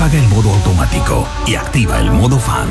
Apaga el modo automático y activa el modo fan.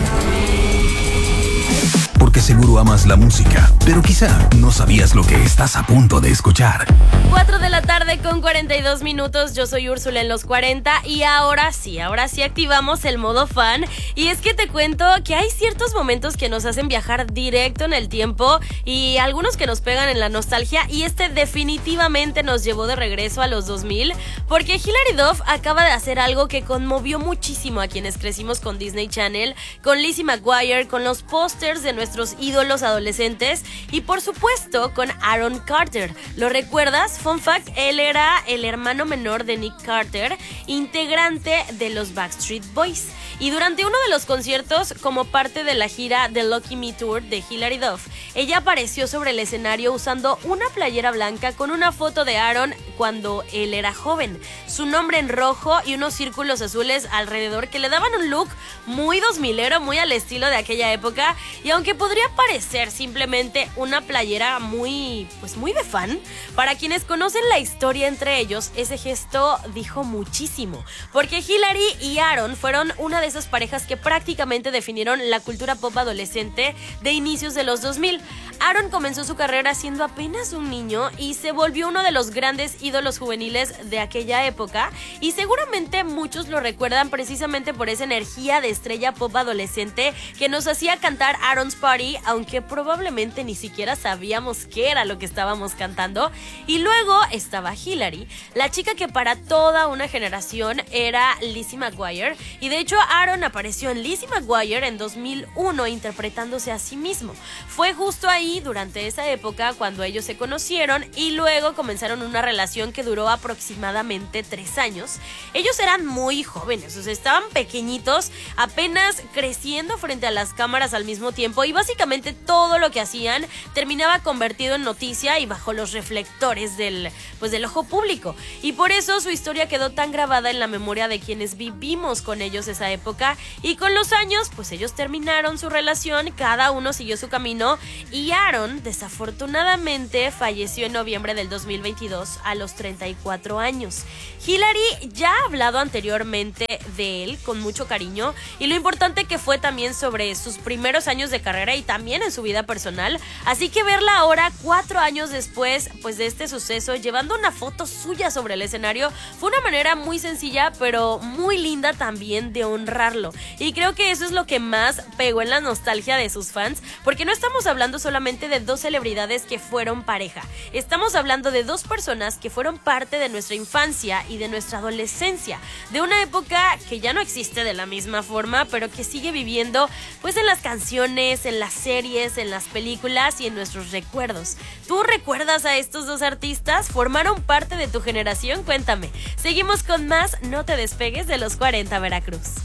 Porque seguro amas la música, pero quizá no sabías lo que estás a punto de escuchar. 4 de la tarde con 42 minutos, yo soy Úrsula en los 40 y ahora sí activamos el modo fan. Y es que te cuento que hay ciertos momentos que nos hacen viajar directo en el tiempo y algunos que nos pegan en la nostalgia, y este definitivamente nos llevó de regreso a los 2000, porque Hilary Duff acaba de hacer algo que conmovió muchísimo a quienes crecimos con Disney Channel, con Lizzie McGuire, con los pósters de nuestros ídolos adolescentes y por supuesto con Aaron Carter. ¿Lo recuerdas? Fun fact, él era el hermano menor de Nick Carter, integrante de los Backstreet Boys. Y durante uno de los conciertos, como parte de la gira The Lucky Me Tour de Hilary Duff, ella apareció sobre el escenario usando una playera blanca con una foto de Aaron cuando él era joven, su nombre en rojo y unos círculos azules alrededor que le daban un look muy 2000ero, muy al estilo de aquella época. Y aunque podría parecer simplemente una playera muy de fan, para quienes conocen la historia entre ellos, ese gesto dijo muchísimo, porque Hilary y Aaron fueron una de esas parejas que prácticamente definieron la cultura pop adolescente de inicios de los 2000. Aaron comenzó su carrera siendo apenas un niño y se volvió uno de los grandes ídolos juveniles de aquella época, y seguramente muchos lo recuerdan precisamente por esa energía de estrella pop adolescente que nos hacía cantar Aaron's Party, aunque probablemente ni siquiera sabíamos qué era lo que estábamos cantando. Y luego estaba Hilary, la chica que para toda una generación era Lizzie McGuire, y de hecho Aaron apareció en Lizzie McGuire en 2001 interpretándose a sí mismo. Fue justo ahí, durante esa época, cuando ellos se conocieron y luego comenzaron una relación que duró aproximadamente 3 años. Ellos eran muy jóvenes, o sea, estaban pequeñitos, apenas creciendo frente a las cámaras al mismo tiempo, y básicamente todo lo que hacían terminaba convertido en noticia y bajo los reflectores del ojo público. Y por eso su historia quedó tan grabada en la memoria de quienes vivimos con ellos esa época, y con los años, pues ellos terminaron su relación, cada uno siguió su camino, y Aaron desafortunadamente falleció en noviembre del 2022 a los 34 años. Hilary ya ha hablado anteriormente de él con mucho cariño, y lo importante que fue también sobre sus primeros años de carrera y también en su vida personal, así que verla ahora 4 años después pues de este suceso llevando una foto suya sobre el escenario fue una manera muy sencilla pero muy linda también de honrarlo, y creo que eso es lo que más pegó en la nostalgia de sus fans, porque no estamos hablando solamente de 2 celebridades que fueron pareja, estamos hablando de 2 personas que fueron parte de nuestra infancia y de nuestra adolescencia, de una época que ya no existe de la misma forma, pero que sigue viviendo pues en las canciones, en las series, en las películas y en nuestros recuerdos. ¿Tú recuerdas a estos 2 artistas? ¿Formaron parte de tu generación? Cuéntame. Seguimos con más, no te despegues de los 40 Veracruz.